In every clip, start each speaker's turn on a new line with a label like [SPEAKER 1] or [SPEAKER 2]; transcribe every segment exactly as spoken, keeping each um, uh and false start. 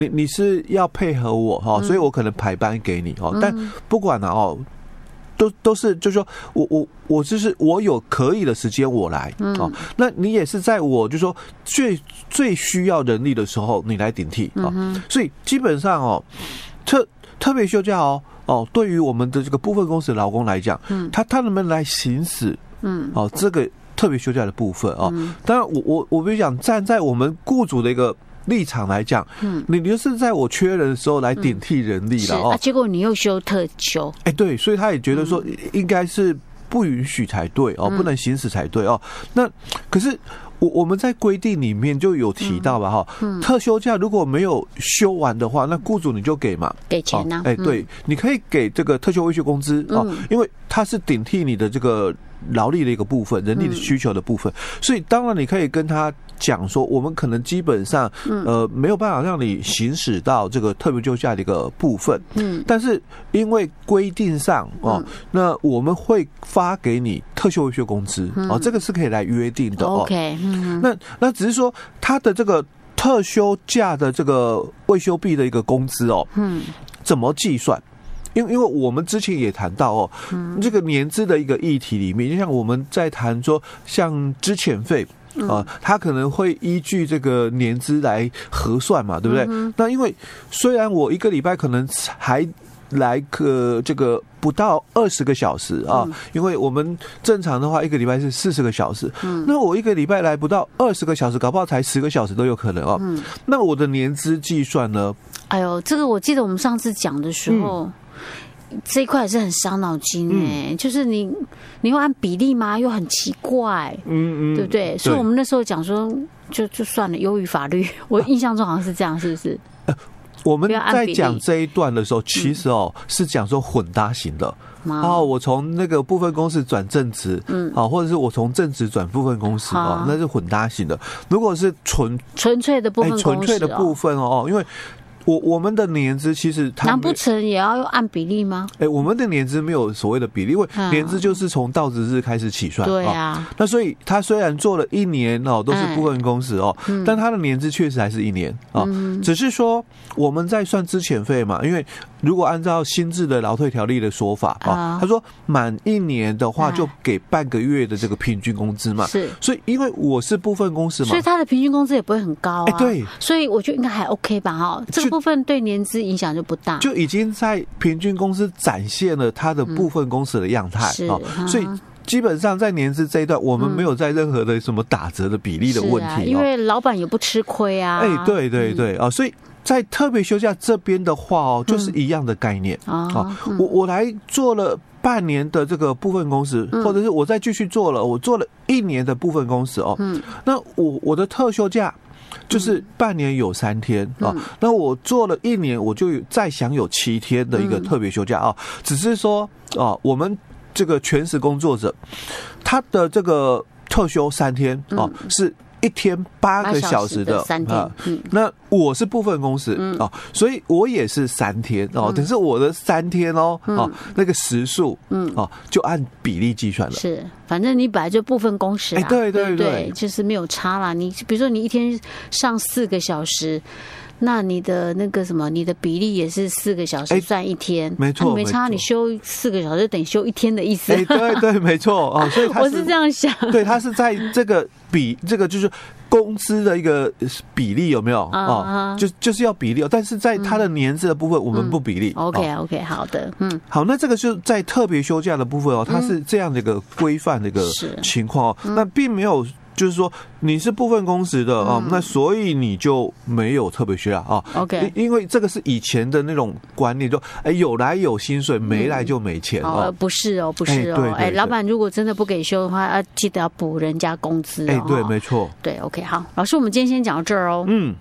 [SPEAKER 1] 你你是要配合我哈、哦，所以我可能排班给你哦。嗯、但不管了、啊、哦，都都是就是说我我我就是我有可以的时间我来、嗯、哦。那你也是在我就是说最最需要人力的时候你来顶替啊、哦嗯。所以基本上哦，特特别休假哦哦，对于我们的这个部分公司的劳工来讲，嗯，他他能不能来行使嗯哦这个特别休假的部分哦？嗯、当然我我我比如讲站在我们雇主的一个立场来讲，嗯，你就是在我缺人的时候来顶替人力了哦、
[SPEAKER 2] 嗯啊，结果你又休特休，
[SPEAKER 1] 哎、欸，对，所以他也觉得说应该是不允许才对哦，不能行使才对哦。那可是我我们在规定里面就有提到吧哈、嗯嗯，特休假如果没有休完的话，那雇主你就给嘛，
[SPEAKER 2] 给钱呐、啊，
[SPEAKER 1] 哎、哦欸，对、嗯，你可以给这个特休未休工资哦、嗯，因为它是顶替你的这个劳力的一个部分，人力的需求的部分，嗯、所以当然你可以跟他讲说，我们可能基本上呃没有办法让你行使到这个特别休假的一个部分，嗯，但是因为规定上哦、嗯，那我们会发给你特休未休工资、嗯、哦，这个是可以来约定的哦。
[SPEAKER 2] OK， 嗯，
[SPEAKER 1] 那那只是说他的这个特休假的这个未休币的一个工资哦，嗯，怎么计算？因为因为我们之前也谈到哦，嗯，这个年资的一个议题里面，就像我们在谈说，像资遣费啊，它可能会依据这个年资来核算嘛，对不对？嗯、那因为虽然我一个礼拜可能还来个这个不到二十个小时啊、嗯，因为我们正常的话一个礼拜是四十个小时，嗯，那我一个礼拜来不到二十个小时，搞不好才十个小时都有可能哦。嗯，那我的年资计算呢？
[SPEAKER 2] 哎呦，这个我记得我们上次讲的时候。嗯这一块也是很伤脑筋哎、欸嗯，就是你你又按比例吗？又很奇怪，嗯嗯，对不对？所以我们那时候讲说，就就算了，优于法律。我印象中好像是这样，是不是？
[SPEAKER 1] 呃、我们在讲这一段的时候，其实哦、嗯、是讲说混搭型的。哦，我从那个部分公司转正职，嗯，好，或者是我从正职转部分公司哦，那是混搭型的。如果是纯
[SPEAKER 2] 纯粹的部分公司，
[SPEAKER 1] 纯粹的部分哦，因为。我我们的年资其实它
[SPEAKER 2] 难不成也要按比例吗？
[SPEAKER 1] 哎、欸，我们的年资没有所谓的比例，因为年资就是从到职日开始起算。
[SPEAKER 2] 对啊、
[SPEAKER 1] 哦，那所以他虽然做了一年哦，都是部分公司哦、嗯，但他的年资确实还是一年哦、嗯，只是说我们在算资遣费嘛，因为如果按照新制的劳退条例的说法啊、哦，他说满一年的话就给半个月的这个平均工资嘛，是，所以因为我是部分公司嘛，
[SPEAKER 2] 所以他的平均工资也不会很高啊，
[SPEAKER 1] 哎、欸，对，
[SPEAKER 2] 所以我觉得应该还 OK 吧，哈，这个部分对年资影响就不大，
[SPEAKER 1] 就已经在平均公司展现了他的部分公司的样态、嗯哦、所以基本上在年资这一段，我们没有在任何的什么打折的比例的问题、
[SPEAKER 2] 啊，因为老板也不吃亏啊。
[SPEAKER 1] 哎、欸，对对对啊、嗯哦，所以在特别休假这边的话哦，就是一样的概念啊、嗯哦嗯。我我来做了半年的这个部分公司、嗯，或者是我再继续做了，我做了一年的部分公司哦。嗯，那我我的特休假。就是半年有三天啊、嗯，那我做了一年，我就再享有七天的一个特别休假啊。只是说啊，我们这个全时工作者，他的这个特休三天啊、嗯，是一天八个小时的
[SPEAKER 2] 三天、嗯。
[SPEAKER 1] 那我是部分公司、嗯、啊，所以我也是三天哦。可是我的三天哦，嗯、啊，那个时数嗯啊，就按比例计算了。
[SPEAKER 2] 是。反正你本来就部分工时啦、
[SPEAKER 1] 欸、对对 对,
[SPEAKER 2] 对, 对，就是没有差啦。你比如说你一天上四个小时，那你的那个什么，你的比例也是四个小时算一天，欸、
[SPEAKER 1] 没错，
[SPEAKER 2] 没差。你休四个小时等于休一天的意思。
[SPEAKER 1] 哎、欸，对对，没错哦。所以他
[SPEAKER 2] 我是这样想，
[SPEAKER 1] 对，他是在这个比这个就是工资的一个比例有没有哦？就就是要比例，但是在他的年资的部分，嗯、我们不比例。
[SPEAKER 2] 嗯、OK OK， 好的，嗯，
[SPEAKER 1] 好，那这个就在特别休假的部分哦，它是这样的一个规范的一个情况哦，那并没有。就是说你是部分工时的啊、嗯，那所以你就没有特别休假啊。
[SPEAKER 2] OK，
[SPEAKER 1] 因为这个是以前的那种观念，就哎有来有薪水，没来就没钱、嗯、
[SPEAKER 2] 哦。不是哦，不是哦。哎，老板如果真的不给休的话，要记得要补人家工资、哦。
[SPEAKER 1] 哎，对，没错。
[SPEAKER 2] 对 ，OK， 好，老师，我们今天先讲到这儿哦。
[SPEAKER 1] 嗯。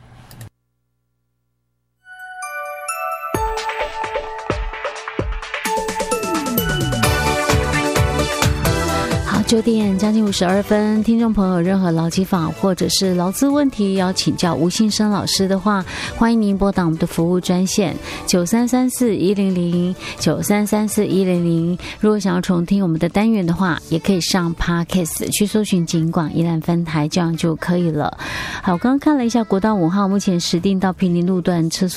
[SPEAKER 2] 九点将近五十二分，听众朋友有任何劳基法或者是劳资问题要请教吴信生老师的话，欢迎您拨打我们的服务专线九三三四一零零九三三四一零零。如果想要重听我们的单元的话，也可以上 Podcast 去搜寻警广宜兰分台，这样就可以了。好，我刚刚看了一下国道五号，目前实定到坪林路段车速